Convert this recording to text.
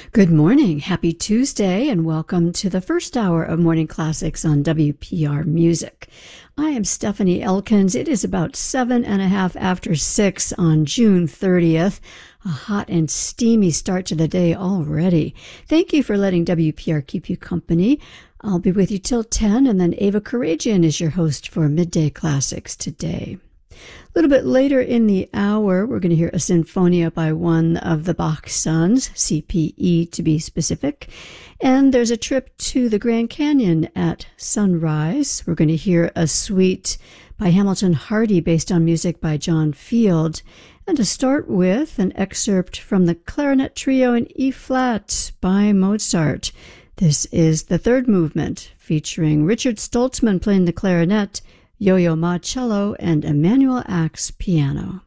Good morning, happy Tuesday, and welcome to the first hour of Morning Classics on WPR Music. I am Stephanie Elkins. It is about 7:30 after 6 on June 30th. A hot and steamy start to the day already. Thank you for letting WPR keep you company. I'll be with you till 10, and then Ava Karagian is your host for Midday Classics today. A little bit later in the hour, we're going to hear a sinfonia by one of the Bach sons, CPE to be specific. And there's a trip to the Grand Canyon at sunrise. We're going to hear a suite by Hamilton Hardy based on music by John Field. And to start with, an excerpt from the Clarinet Trio in E-flat by Mozart. This is the third movement, featuring Richard Stoltzman playing the clarinet, Yo-Yo Ma cello, and Emanuel Ax piano.